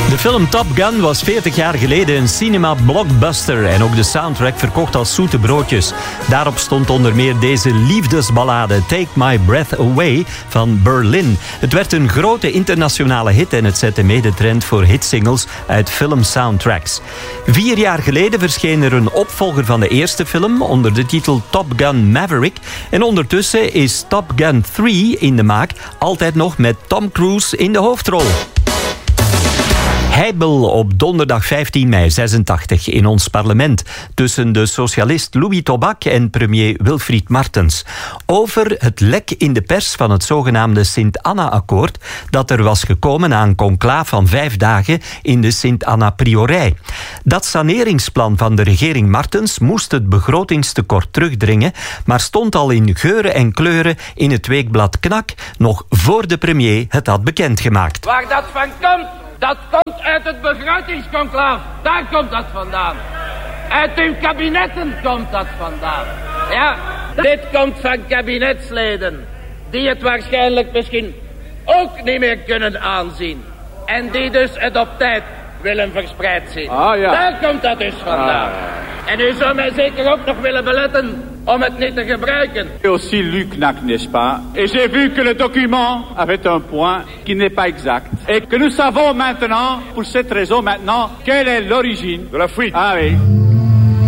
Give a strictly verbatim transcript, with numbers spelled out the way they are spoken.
De film Top Gun was veertig jaar geleden een cinema-blockbuster en ook de soundtrack verkocht als zoete broodjes. Daarop stond onder meer deze liefdesballade Take My Breath Away van Berlin. Het werd een grote internationale hit en het zette mede trend voor hitsingles uit filmsoundtracks. Vier jaar geleden verscheen er een opvolger van de eerste film onder de titel Top Gun Maverick. En ondertussen is Top Gun drie in de maak, altijd nog met Tom Cruise in de hoofdrol. Heibel op donderdag vijftien mei zesentachtig in ons parlement tussen de socialist Louis Tobak en premier Wilfried Martens over het lek in de pers van het zogenaamde Sint-Anna-akkoord dat er was gekomen na een conclaaf van vijf dagen in de Sint-Anna-priorij. Dat saneringsplan van de regering Martens moest het begrotingstekort terugdringen, maar stond al in geuren en kleuren in het weekblad Knak nog voor de premier het had bekendgemaakt. Waar dat van komt? Dat komt uit het begrotingsconclaaf. Daar komt dat vandaan. Uit uw kabinetten komt dat vandaan. Ja, dit komt van kabinetsleden die het waarschijnlijk misschien ook niet meer kunnen aanzien. En die dus het op tijd willen verspreid zien. Ah, ja. Daar komt dat dus vandaan. Ah. En u zou mij zeker ook nog willen beletten om het niet te gebruiken. Aussi lu Knak, n'est-ce pas? Et j'ai vu que le document avait un point qui n'est pas exact. Et que nous savons maintenant, pour cette raison maintenant, quelle est l'origine de la fuite. Ah oui.